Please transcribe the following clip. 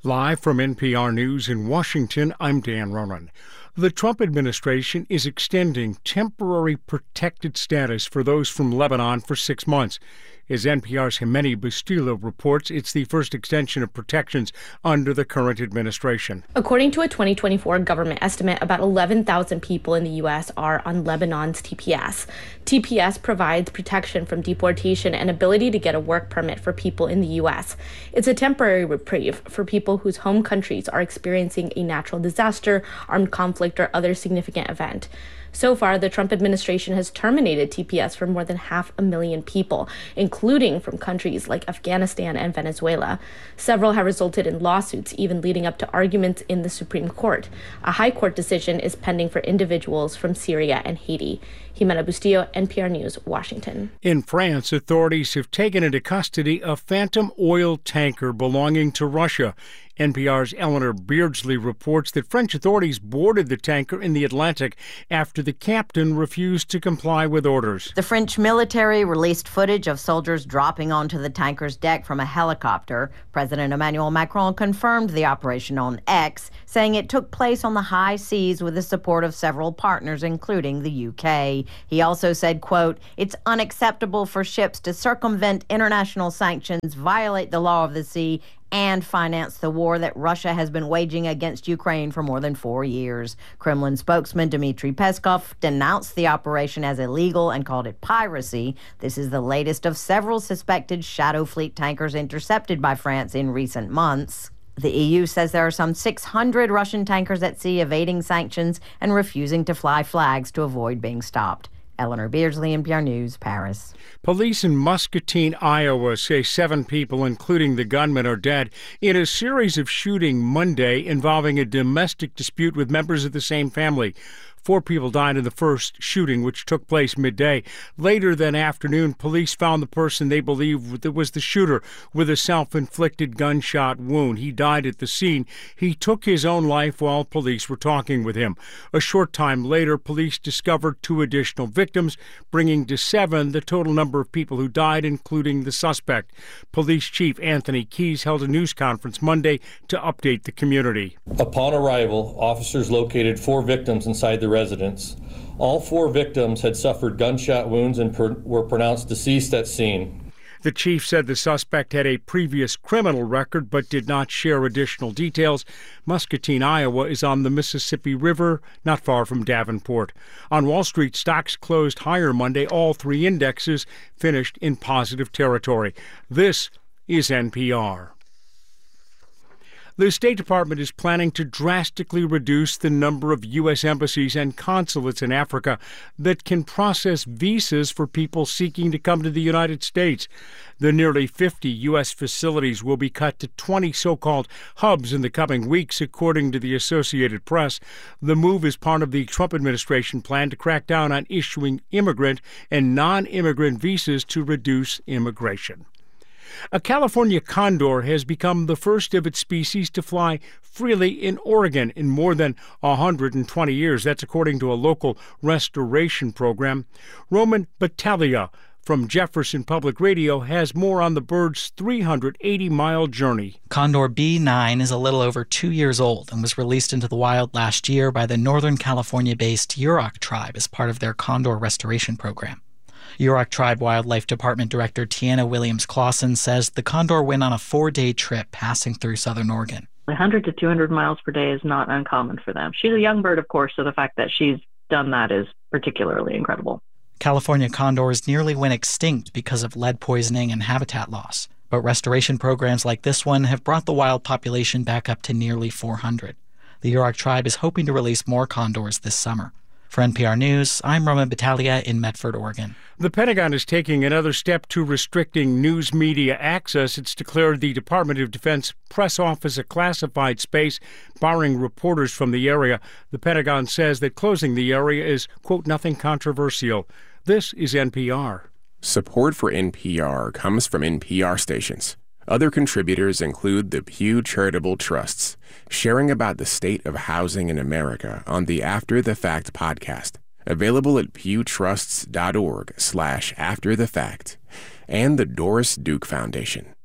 Live from NPR News in Washington, I'm Dan Ronan. The Trump administration is extending temporary protected status for those from Lebanon for 6 months. As NPR's Jimena Bustillo reports, it's the first extension of protections under the current administration. According to a 2024 government estimate, about 11,000 people in the U.S. are on Lebanon's TPS. TPS provides protection from deportation and ability to get a work permit for people in the U.S. It's a temporary reprieve for people whose home countries are experiencing a natural disaster, armed conflict, or other significant event. So far, the Trump administration has terminated TPS for more than 500,000 people, including from countries like Afghanistan and Venezuela. Several have resulted in lawsuits, even leading up to arguments in the Supreme Court. A high court decision is pending for individuals from Syria and Haiti. Jimena Bustillo, NPR News, Washington. In France, authorities have taken into custody a phantom oil tanker belonging to Russia. NPR's Eleanor Beardsley reports that French authorities boarded the tanker in the Atlantic after the captain refused to comply with orders. The French military released footage of soldiers dropping onto the tanker's deck from a helicopter. President Emmanuel Macron confirmed the operation on X, saying it took place on the high seas with the support of several partners, including the UK. He also said, quote, "It's unacceptable for ships to circumvent international sanctions, violate the law of the sea, and finance the war that Russia has been waging against Ukraine for more than 4 years." Kremlin spokesman Dmitry Peskov denounced the operation as illegal and called it piracy. This is the latest of several suspected Shadow Fleet tankers intercepted by France in recent months. The EU says there are some 600 Russian tankers at sea evading sanctions and refusing to fly flags to avoid being stopped. Eleanor Beardsley, NPR News, Paris. Police in Muscatine, Iowa say 7 people, including the gunman, are dead in a series of shootings Monday involving a domestic dispute with members of the same family. 4 people died in the first shooting, which took place midday. Later that afternoon, police found the person they believe was the shooter with a self-inflicted gunshot wound. He died at the scene. He took his own life while police were talking with him. A short time later, police discovered 2 additional victims, bringing to 7 the total number of people who died, including the suspect. Police Chief Anthony Keyes held a news conference Monday to update the community. Upon arrival, officers located 4 victims inside the residence. All 4 victims had suffered gunshot wounds and were pronounced deceased at scene. The chief said the suspect had a previous criminal record but did not share additional details. Muscatine, Iowa is on the Mississippi River, not far from Davenport. On Wall Street, stocks closed higher Monday. All 3 indexes finished in positive territory. This is NPR. The State Department is planning to drastically reduce the number of U.S. embassies and consulates in Africa that can process visas for people seeking to come to the United States. The nearly 50 U.S. facilities will be cut to 20 so-called hubs in the coming weeks, according to the Associated Press. The move is part of the Trump administration plan to crack down on issuing immigrant and non-immigrant visas to reduce immigration. A California condor has become the first of its species to fly freely in Oregon in more than 120 years. That's according to a local restoration program. Roman Battaglia from Jefferson Public Radio has more on the bird's 380-mile journey. Condor B9 is a little over 2 years old and was released into the wild last year by the Northern California-based Yurok tribe as part of their condor restoration program. Yurok Tribe Wildlife Department Director Tiana Williams-Clausen says the condor went on a 4-day trip passing through southern Oregon. 100 to 200 miles per day is not uncommon for them. She's a young bird, of course, so the fact that she's done that is particularly incredible. California condors nearly went extinct because of lead poisoning and habitat loss, but restoration programs like this one have brought the wild population back up to nearly 400. The Yurok Tribe is hoping to release more condors this summer. For NPR News, I'm Roman Battaglia in Medford, Oregon. The Pentagon is taking another step to restricting news media access. It's declared the Department of Defense press office a classified space, barring reporters from the area. The Pentagon says that closing the area is, quote, nothing controversial. This is NPR. Support for NPR comes from NPR stations. Other contributors include the Pew Charitable Trusts, sharing about the state of housing in America on the After the Fact podcast, available at pewtrusts.org/afterthefact, and the Doris Duke Foundation.